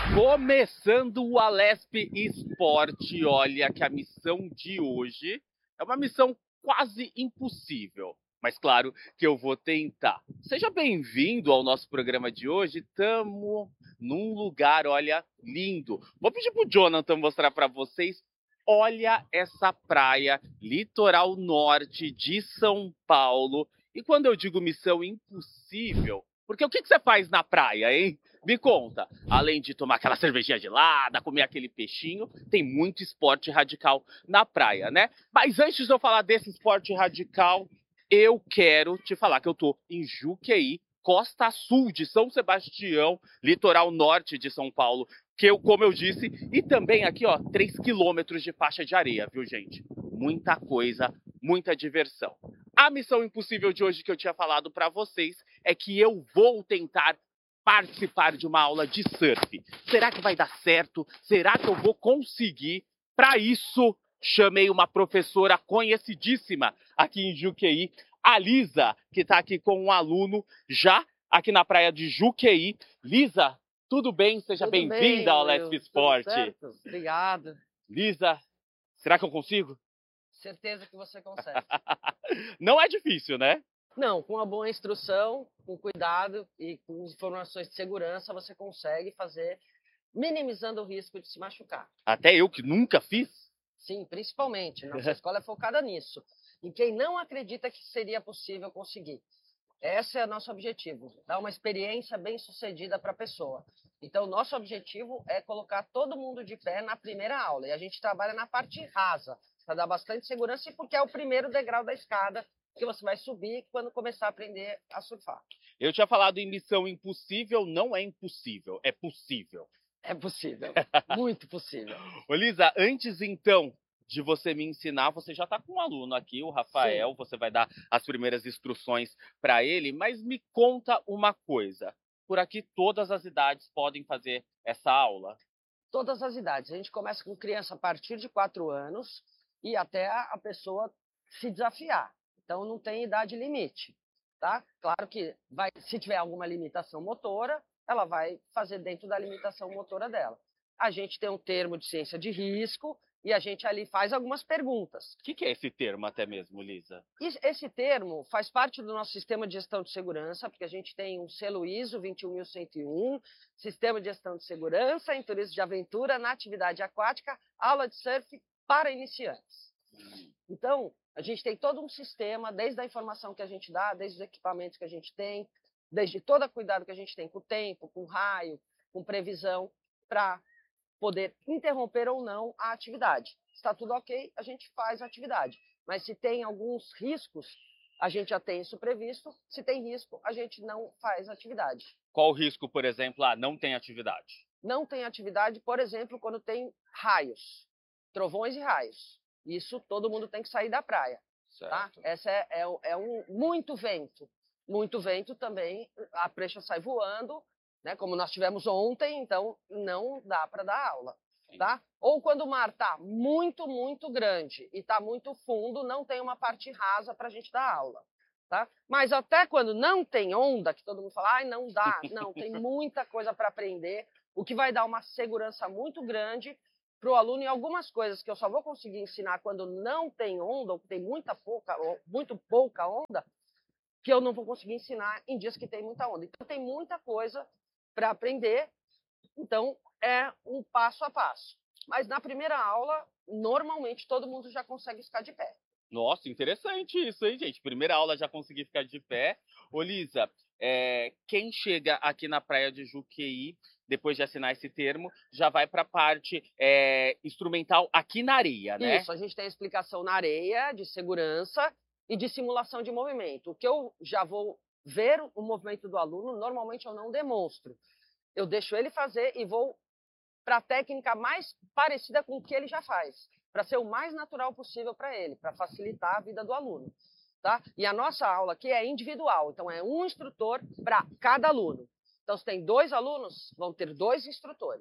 Começando o Alesp Esporte, olha que a missão de hoje é uma missão quase impossível, mas claro que eu vou tentar. Seja bem-vindo ao nosso programa de hoje, estamos num lugar, olha, lindo. Vou pedir pro Jonathan mostrar para vocês, olha essa praia, litoral norte de São Paulo. E quando eu digo missão impossível, porque o que você faz na praia, hein? Me conta, além de tomar aquela cervejinha gelada, comer aquele peixinho, tem muito esporte radical na praia, né? Mas antes de eu falar desse esporte radical, eu quero te falar que eu tô em Juqueí, costa sul de São Sebastião, litoral norte de São Paulo, que eu, como eu disse, e também aqui, ó, 3 quilômetros de faixa de areia, viu, gente? Muita coisa, muita diversão. A missão impossível de hoje que eu tinha falado para vocês é que eu vou tentar participar de uma aula de surf. Será que vai dar certo? Será que eu vou conseguir? Para isso, chamei uma professora conhecidíssima aqui em Juqueí, a Lisa, que está aqui com um aluno já aqui na praia de Juqueí. Lisa, tudo bem? Seja bem-vinda ao Lesp Esporte. Obrigada. Lisa, será que eu consigo? Certeza que você consegue. Não é difícil, né? Não, com uma boa instrução, com cuidado e com informações de segurança, você consegue fazer, minimizando o risco de se machucar. Até eu que nunca fiz? Sim, principalmente. Nossa escola é focada nisso. E quem não acredita que seria possível conseguir. Esse é o nosso objetivo, dar uma experiência bem-sucedida para a pessoa. Então, nosso objetivo é colocar todo mundo de pé na primeira aula. E a gente trabalha na parte rasa, para dar bastante segurança, e porque é o primeiro degrau da escada que você vai subir quando começar a aprender a surfar. Eu tinha falado em missão impossível, não é impossível, é possível. É possível, muito possível. Ô Lisa, antes então de você me ensinar, você já está com um aluno aqui, o Rafael, Sim. você vai dar as primeiras instruções para ele, mas me conta uma coisa, por aqui todas as idades podem fazer essa aula? Todas as idades. A gente começa com criança a partir de 4 anos e até a pessoa se desafiar. Então, não tem idade limite, tá? Claro que se tiver alguma limitação motora, ela vai fazer dentro da limitação motora dela. A gente tem um termo de ciência de risco e a gente ali faz algumas perguntas. O que é esse termo até mesmo, Lisa? Esse termo faz parte do nosso sistema de gestão de segurança, porque a gente tem um selo ISO 21101, Sistema de Gestão de Segurança em Turismo de Aventura na Atividade Aquática, aula de surf para iniciantes. Então, a gente tem todo um sistema, desde a informação que a gente dá, desde os equipamentos que a gente tem, desde todo o cuidado que a gente tem com o tempo, com o raio, com previsão, para poder interromper ou não a atividade. Está tudo ok, a gente faz a atividade. Mas se tem alguns riscos, a gente já tem isso previsto. Se tem risco, a gente não faz atividade. Qual o risco, por exemplo, não tem atividade? Não tem atividade, por exemplo, quando tem raios, trovões e raios. Isso todo mundo tem que sair da praia. Tá? Essa muito vento. Muito vento também, a prancha sai voando, né? Como nós tivemos ontem, então não dá para dar aula. Tá? Ou quando o mar está muito, muito grande e está muito fundo, não tem uma parte rasa para a gente dar aula. Tá? Mas até quando não tem onda, que todo mundo fala, ai, não dá. Não, tem muita coisa para aprender, o que vai dar uma segurança muito grande para o aluno em algumas coisas que eu só vou conseguir ensinar quando não tem onda, ou tem muito pouca onda, que eu não vou conseguir ensinar em dias que tem muita onda. Então, tem muita coisa para aprender, então é um passo a passo. Mas na primeira aula, normalmente, todo mundo já consegue ficar de pé. Nossa, interessante isso, hein, gente? Primeira aula já consegui ficar de pé. Ô, Lisa, quem chega aqui na praia de Juqueí, depois de assinar esse termo, já vai para a parte instrumental aqui na areia, né? Isso, a gente tem a explicação na areia, de segurança e de simulação de movimento. O que eu já vou ver o movimento do aluno, normalmente eu não demonstro. Eu deixo ele fazer e vou para a técnica mais parecida com o que ele já faz, para ser o mais natural possível para ele, para facilitar a vida do aluno. Tá? E a nossa aula aqui é individual, então é um instrutor para cada aluno. Então, se tem 2 alunos, vão ter 2 instrutores.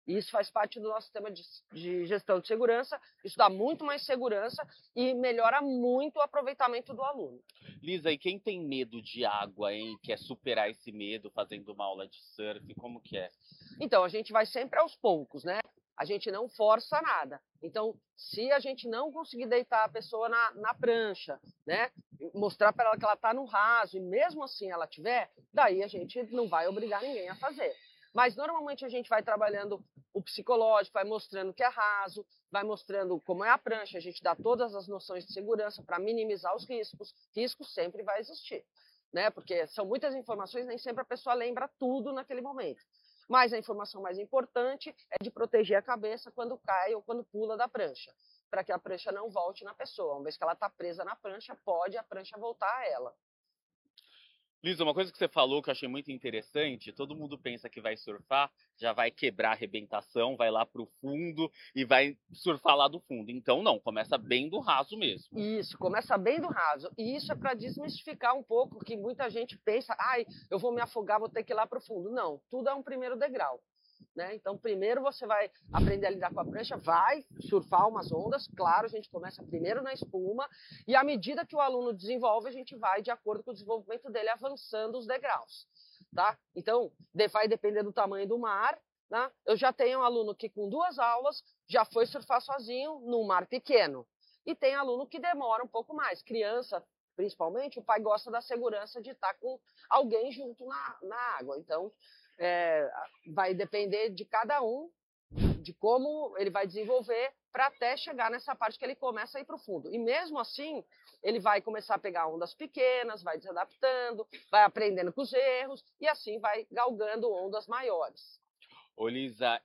E isso faz parte do nosso sistema de gestão de segurança. Isso dá muito mais segurança e melhora muito o aproveitamento do aluno. Lisa, e quem tem medo de água, hein? Quer superar esse medo fazendo uma aula de surf, como que é? Então, a gente vai sempre aos poucos, né? A gente não força nada. Então, se a gente não conseguir deitar a pessoa na prancha, né? Mostrar para ela que ela está no raso, e mesmo assim ela tiver, daí a gente não vai obrigar ninguém a fazer. Mas normalmente a gente vai trabalhando o psicológico, vai mostrando que é raso, vai mostrando como é a prancha, a gente dá todas as noções de segurança para minimizar os riscos. Riscos sempre vai existir, né? Porque são muitas informações, nem sempre a pessoa lembra tudo naquele momento. Mas a informação mais importante é de proteger a cabeça quando cai ou quando pula da prancha, para que a prancha não volte na pessoa. Uma vez que ela está presa na prancha, pode a prancha voltar a ela. Lisa, uma coisa que você falou que eu achei muito interessante, todo mundo pensa que vai surfar, já vai quebrar a arrebentação, vai lá pro fundo e vai surfar lá do fundo. Então não, começa bem do raso mesmo. Isso, começa bem do raso. E isso é para desmistificar um pouco que muita gente pensa, ai, eu vou me afogar, vou ter que ir lá pro fundo. Não, tudo é um primeiro degrau. Né? Então, primeiro você vai aprender a lidar com a prancha, vai surfar umas ondas, claro, a gente começa primeiro na espuma, e à medida que o aluno desenvolve, a gente vai, de acordo com o desenvolvimento dele, avançando os degraus. Tá? Então, vai depender do tamanho do mar. Né? Eu já tenho um aluno que com 2 aulas já foi surfar sozinho num mar pequeno. E tem aluno que demora um pouco mais. Criança, principalmente, o pai gosta da segurança de estar com alguém junto na água. Então, vai depender de cada um, de como ele vai desenvolver para até chegar nessa parte que ele começa a ir para o fundo. E mesmo assim, ele vai começar a pegar ondas pequenas, vai desadaptando, vai aprendendo com os erros e assim vai galgando ondas maiores. Ô Lisa,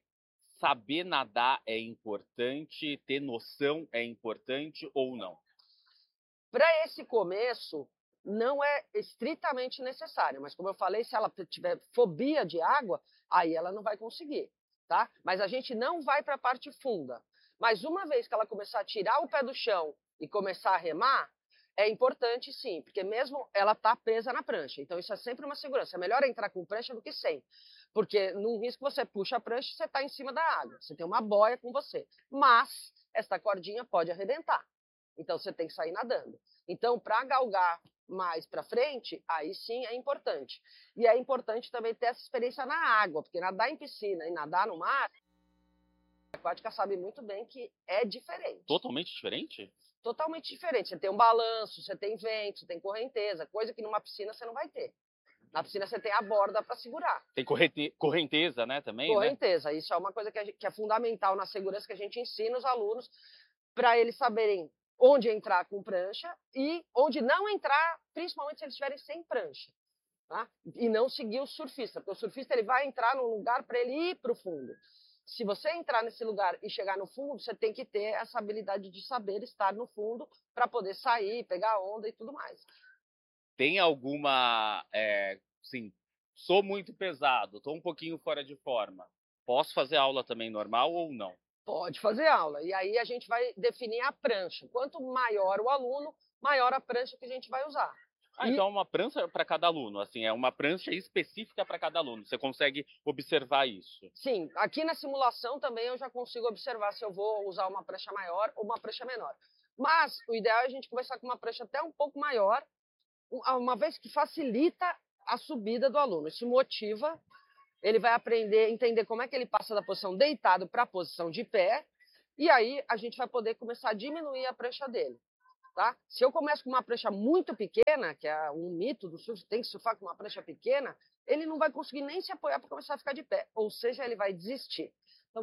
saber nadar é importante, ter noção é importante ou não? Para esse começo, não é estritamente necessário, mas como eu falei, se ela tiver fobia de água, aí ela não vai conseguir, tá? Mas a gente não vai para a parte funda. Mas uma vez que ela começar a tirar o pé do chão e começar a remar, é importante sim, porque mesmo ela está presa na prancha. Então isso é sempre uma segurança. É melhor entrar com prancha do que sem. Porque num risco você puxa a prancha e você está em cima da água. Você tem uma boia com você. Mas essa cordinha pode arrebentar. Então você tem que sair nadando. Então, para galgar mais para frente, aí sim é importante. E é importante também ter essa experiência na água, porque nadar em piscina e nadar no mar, a aquática sabe muito bem que é diferente. Totalmente diferente? Totalmente diferente. Você tem um balanço, você tem vento, você tem correnteza, coisa que numa piscina você não vai ter. Na piscina você tem a borda para segurar. Tem correnteza, né, também, correnteza. Né? Isso é uma coisa que é fundamental na segurança que a gente ensina os alunos para eles saberem onde entrar com prancha e onde não entrar, principalmente se eles estiverem sem prancha. Tá? E não seguir o surfista, porque o surfista ele vai entrar num lugar para ele ir para o fundo. Se você entrar nesse lugar e chegar no fundo, você tem que ter essa habilidade de saber estar no fundo para poder sair, pegar onda e tudo mais. Tem alguma, sim, sou muito pesado, estou um pouquinho fora de forma. Posso fazer aula também normal ou não? Pode fazer aula. E aí a gente vai definir a prancha. Quanto maior o aluno, maior a prancha que a gente vai usar. Então é uma prancha para cada aluno, assim, é uma prancha específica para cada aluno. Você consegue observar isso? Sim, aqui na simulação também eu já consigo observar se eu vou usar uma prancha maior ou uma prancha menor. Mas o ideal é a gente começar com uma prancha até um pouco maior, uma vez que facilita a subida do aluno. Isso motiva, ele vai aprender, entender como é que ele passa da posição deitado para a posição de pé, e aí a gente vai poder começar a diminuir a prancha dele. Tá? Se eu começo com uma prancha muito pequena, que é um mito do surf, tem que surfar com uma prancha pequena, ele não vai conseguir nem se apoiar para começar a ficar de pé, ou seja, ele vai desistir.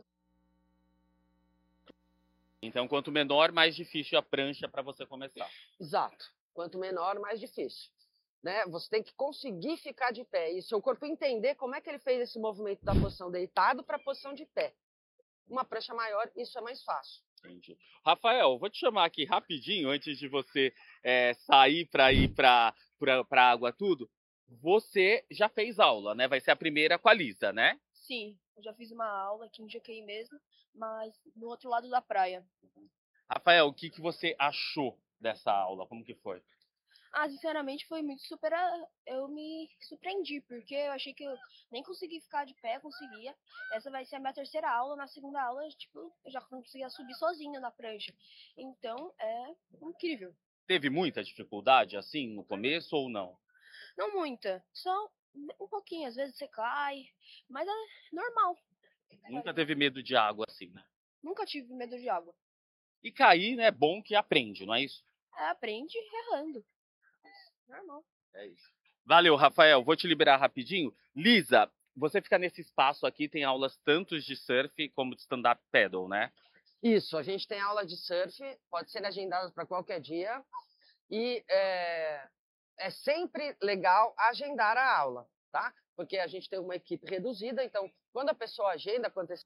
Então, quanto menor, mais difícil a prancha para você começar. Exato. Quanto menor, mais difícil. Né? Você tem que conseguir ficar de pé e seu corpo entender como é que ele fez esse movimento da posição deitado para a posição de pé. Uma prancha maior, isso é mais fácil. Entendi. Rafael, vou te chamar aqui rapidinho, antes de você sair para ir para a água tudo. Você já fez aula, né? Vai ser a primeira com a Lisa, né? Sim, eu já fiz uma aula aqui no Jacareí mesmo, mas no outro lado da praia. Rafael, o que você achou dessa aula? Como que foi? Ah, sinceramente foi muito super. Eu me surpreendi, porque eu achei que eu nem consegui ficar de pé, conseguia. Essa vai ser a minha terceira aula. Na segunda aula, tipo, eu já conseguia subir sozinha na prancha. Então é incrível. Teve muita dificuldade assim no começo ou não? Não muita, só um pouquinho. Às vezes você cai, mas é normal. Nunca teve medo de água assim, né? Nunca tive medo de água. E cair, né, é bom que aprende, não é isso? É, aprende errando. Normal. É isso. Valeu, Rafael. Vou te liberar rapidinho. Lisa, você fica nesse espaço aqui, tem aulas tanto de surf como de stand-up paddle, né? Isso, a gente tem aula de surf, pode ser agendada para qualquer dia. E é sempre legal agendar a aula, tá? Porque a gente tem uma equipe reduzida, então quando a pessoa agenda, acontece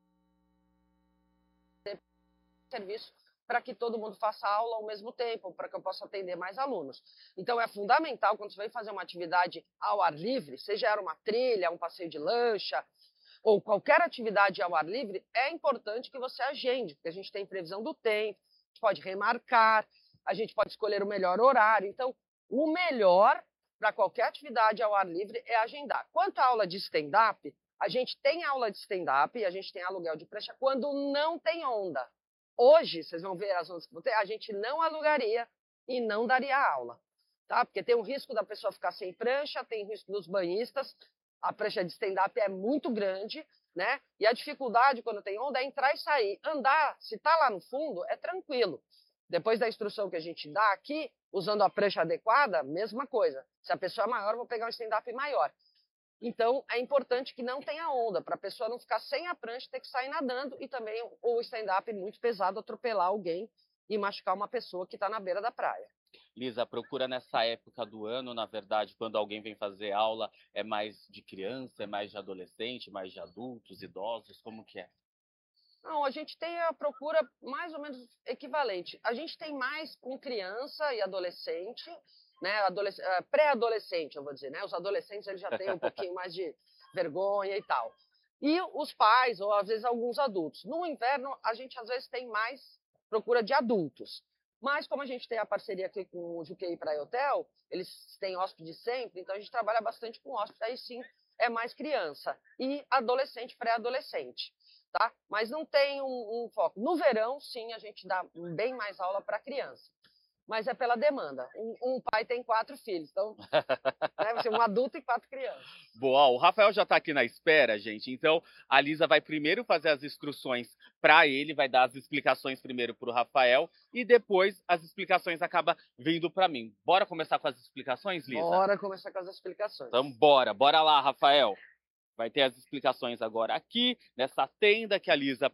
serviço para que todo mundo faça aula ao mesmo tempo, para que eu possa atender mais alunos. Então é fundamental quando você vai fazer uma atividade ao ar livre, seja uma trilha, um passeio de lancha, ou qualquer atividade ao ar livre, é importante que você agende, porque a gente tem previsão do tempo, a gente pode remarcar, a gente pode escolher o melhor horário. Então, o melhor para qualquer atividade ao ar livre é agendar. Quanto à aula de stand-up, a gente tem aula de stand-up e a gente tem aluguel de prancha quando não tem onda. Hoje, vocês vão ver as ondas que vão ter, a gente não alugaria e não daria aula, tá? Porque tem o risco da pessoa ficar sem prancha, tem o risco dos banhistas, a prancha de stand-up é muito grande, né? E a dificuldade quando tem onda é entrar e sair. Andar, se tá lá no fundo, é tranquilo. Depois da instrução que a gente dá aqui, usando a prancha adequada, mesma coisa. Se a pessoa é maior, eu vou pegar um stand-up maior. Então, é importante que não tenha onda, para a pessoa não ficar sem a prancha, ter que sair nadando, e também o stand-up muito pesado, atropelar alguém e machucar uma pessoa que está na beira da praia. Lisa, procura nessa época do ano, na verdade, quando alguém vem fazer aula, é mais de criança, é mais de adolescente, mais de adultos, idosos, como que é? Não, a gente tem a procura mais ou menos equivalente. A gente tem mais com criança e adolescente, né? Pré-adolescente, eu vou dizer, né? Os adolescentes eles já têm um pouquinho mais de vergonha e tal. E os pais, ou às vezes alguns adultos. No inverno, a gente às vezes tem mais procura de adultos. Mas como a gente tem a parceria aqui com o Juqueí Praia Hotel, eles têm hóspede sempre, então a gente trabalha bastante com hóspede, aí sim é mais criança. E adolescente, pré-adolescente. Tá? Mas não tem um foco. No verão, sim, a gente dá bem mais aula para criança. Mas é pela demanda. Um pai tem 4 filhos, então né, vai ser um adulto e 4 crianças. Boa, o Rafael já está aqui na espera, gente. Então, a Lisa vai primeiro fazer as instruções para ele, vai dar as explicações primeiro para o Rafael e depois as explicações acabam vindo para mim. Bora começar com as explicações, Lisa? Bora começar com as explicações. Então, bora lá, Rafael. Vai ter as explicações agora aqui, nessa tenda que a Lisa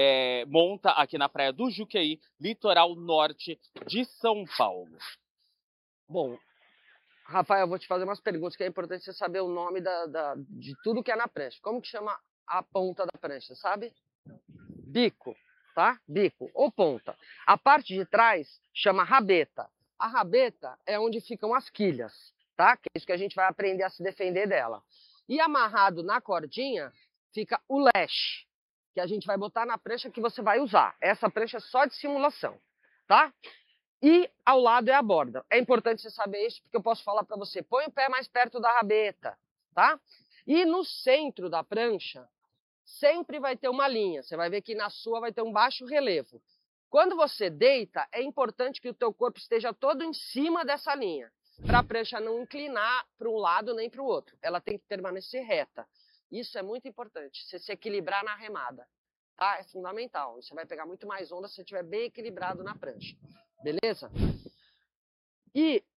monta aqui na praia do Juqueí, litoral norte de São Paulo. Bom, Rafael, eu vou te fazer umas perguntas que é importante você saber o nome de tudo que é na prancha. Como que chama a ponta da prancha, sabe? Bico, tá? Bico ou ponta. A parte de trás chama rabeta. A rabeta é onde ficam as quilhas, tá? Que é isso que a gente vai aprender a se defender dela. E amarrado na cordinha fica o leste, que a gente vai botar na prancha que você vai usar. Essa prancha é só de simulação, tá? E ao lado é a borda. É importante você saber isso, porque eu posso falar para você, põe o pé mais perto da rabeta, tá? E no centro da prancha, sempre vai ter uma linha. Você vai ver que na sua vai ter um baixo relevo. Quando você deita, é importante que o teu corpo esteja todo em cima dessa linha, para a prancha não inclinar para um lado nem para o outro. Ela tem que permanecer reta. Isso é muito importante, você se equilibrar na remada. Tá? É fundamental. Você vai pegar muito mais onda se você estiver bem equilibrado na prancha. Beleza? E